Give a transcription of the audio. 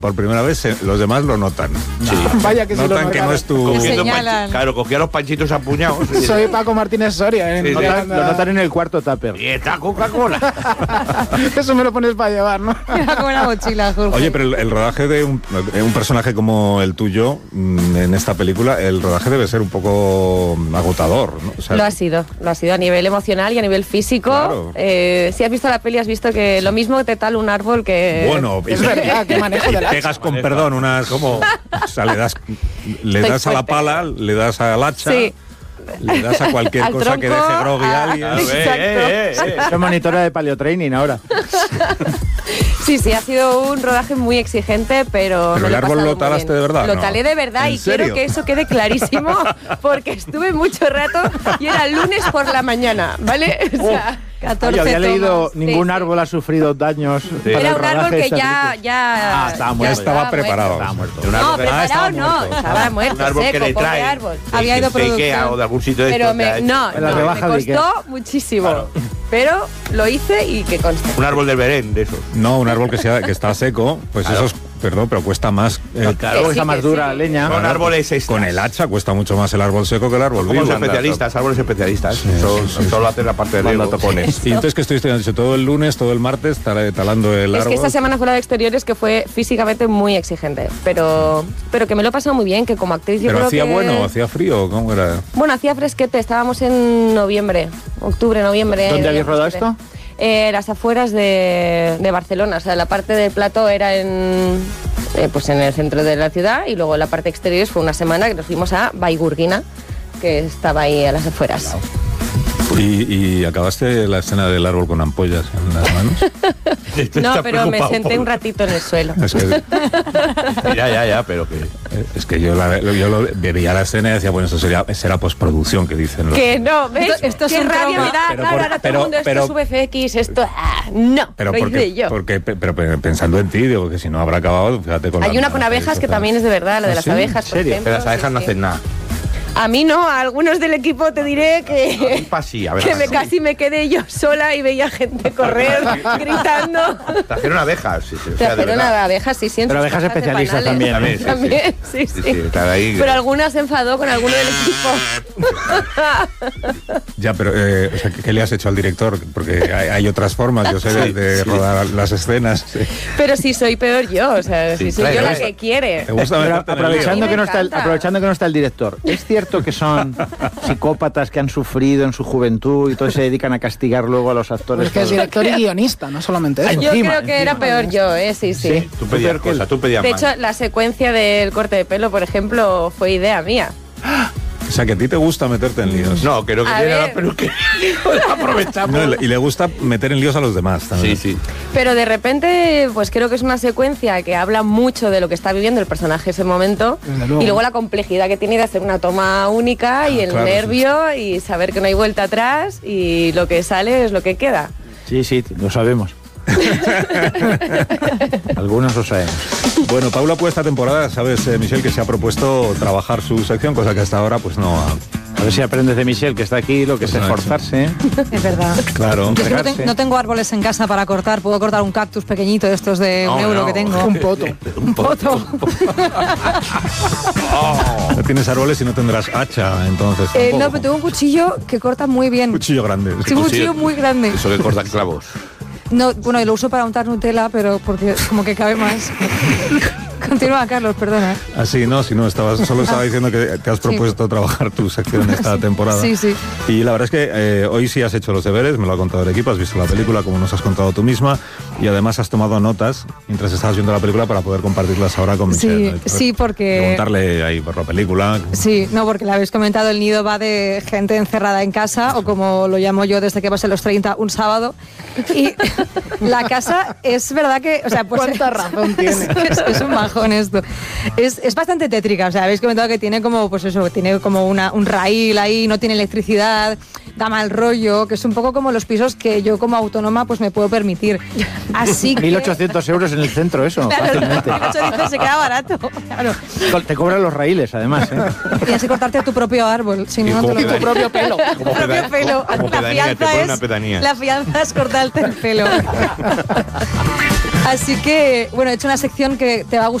por primera vez, los demás lo notan. Sí. Vaya que notan que no es tu... Claro, cogía los panchitos apuñados. Soy Paco Martínez Soria. Lo notan en el cuarto tupper. Y está Coca-Cola. Eso me lo pones para llevar, ¿no? Era como una mochila, Jorge. Oye, pero el rodaje de un personaje como el tuyo en esta película, el rodaje debe ser un poco agotador, ¿no? O sea, lo ha sido a nivel emocional y a nivel físico. Claro. Si has visto la peli, has visto que lo mismo te tala un árbol que... Bueno, es verdad, qué manejo de la... pegas con perdón unas... como O sea, le das a la pala, le das al hacha... Sí. Le das a cualquier al cosa tronco, que deje grogui a alguien. Exacto. Soy monitora de paleotraining ahora. Sí, ha sido un rodaje muy exigente, pero el árbol lo talaste de verdad. Lo talé de verdad y quiero que eso quede clarísimo porque estuve mucho rato y era lunes por la mañana, ¿vale? O sea, 14 Yo había leído, tomas. ningún árbol ha sufrido daños. Para Era el un árbol rodaje de que esta ya estaba muerto. Ya estaba preparado. Estaba muerto. No, preparado no, estaba muerto, Un árbol seco, que le pobre trae. árbol. Había ido de Ikea o de algún sitio de pero estos, me costó muchísimo. Claro. Pero lo hice y que conste. Un árbol del Berén, de esos. No, un árbol que está seco, pues claro. Eso es, perdón, pero cuesta más. Claro, cuesta más dura leña. Con árboles extras. Con el hacha cuesta mucho más el árbol seco que el árbol vivo. Somos especialistas, árboles especialistas. Sí, solo hacen la parte de los tocones. Y entonces que estoy hecho todo el lunes, todo el martes, talando el árbol. Es que esta semana fuera de exteriores que fue físicamente muy exigente, pero que me lo he pasado muy bien, que como actriz yo ¿Pero creo hacía que... bueno, hacía frío? ¿Cómo era? Bueno, hacía fresquete, estábamos en octubre, noviembre. ¿Dónde habéis rodado esto? Las afueras de Barcelona, o sea, la parte del plató era en el centro de la ciudad y luego la parte exterior fue una semana que nos fuimos a Vallgorguina, que estaba ahí a las afueras. ¿Y acabaste la escena del árbol con ampollas en las manos? No, pero me senté un ratito en el suelo. Es que, ya, pero que... Es que yo veía la escena y decía, bueno, eso será postproducción, que dicen los... Que no, ¿ves? Esto es un rabia trauma. me da, claro, ahora todo el mundo, esto es VFX, esto... no, pero lo hice yo. Pero pensando en ti, digo que si no habrá acabado, fíjate con... Hay una con abejas que también es de verdad, la de las abejas, por ejemplo. Pero las abejas no hacen nada. A mí no, a algunos del equipo te diré que casi me quedé yo sola y veía gente correr gritando. Trajeron abejas. Trajeron abejas, sí. Pero abejas especialistas también. También, sí. Pero alguna se enfadó con alguno del equipo. Ya, pero o sea, ¿qué le has hecho al director? Porque hay otras formas, yo sé, de rodar las escenas. Sí. Pero si soy peor yo, o sea, si soy yo la que quiere. Aprovechando que no está el director, ¿es cierto que son psicópatas que han sufrido en su juventud y todos se dedican a castigar luego a los actores? Es que es director y guionista, no solamente eso. Yo creo que era peor yo, sí. Tú pedías cosas, tú pedías más. De hecho, la secuencia del corte de pelo, por ejemplo, fue idea mía. O sea, que a ti te gusta meterte en líos. No, creo que tiene la peluquería. Aprovechamos. No, y le gusta meter en líos a los demás también. Sí. Pero de repente, pues creo que es una secuencia que habla mucho de lo que está viviendo el personaje ese momento. Y luego la complejidad que tiene de hacer una toma única y el nervio y saber que no hay vuelta atrás y lo que sale es lo que queda. Sí, lo sabemos. Algunos lo sabemos. Bueno, Paula, pues esta temporada, sabes, Michelle, que se ha propuesto trabajar su sección, cosa que hasta ahora pues no ha... A ver si aprendes de Michelle, que está aquí, lo que es esforzarse. Es verdad. Claro. Yo no tengo árboles en casa para cortar. Puedo cortar un cactus pequeñito de estos de un euro que tengo. Un poto. Un poto. No tienes árboles y no tendrás hacha, entonces. No, pero tengo un cuchillo que corta muy bien. Un cuchillo grande. Sí, un cuchillo muy grande. Eso que corta clavos. No, bueno, lo uso para untar Nutella, pero porque como que cabe más. Continúa, Carlos, perdona. Así, no, solo estaba diciendo que te has propuesto trabajar tu sección esta temporada. Sí. Y la verdad es que hoy sí has hecho los deberes, me lo ha contado el equipo, has visto la película como nos has contado tú misma y además has tomado notas mientras estabas viendo la película para poder compartirlas ahora con Michelle. Sí, porque... Preguntarle ahí por la película. Sí, no, porque le habéis comentado, el nido va de gente encerrada en casa, o como lo llamo yo desde que pasé los 30, un sábado. Y la casa es verdad que... O sea, pues, ¿cuánta razón tiene? Es un bajón esto. Es bastante tétrica, o sea, habéis comentado que tiene como, pues eso, tiene como un raíl ahí, no tiene electricidad, da mal rollo, que es un poco como los pisos que yo como autónoma pues me puedo permitir. Así que... 1.800 euros en el centro, eso, claro, fácilmente. 1.800 se queda barato. Claro. Te cobran los raíles, además. Tienes que cortarte a tu propio árbol, si no, te lo... Tu propio pelo. Tu propio pelo. La fianza es cortarte el pelo. Así que, bueno, he hecho una sección que te va a gustar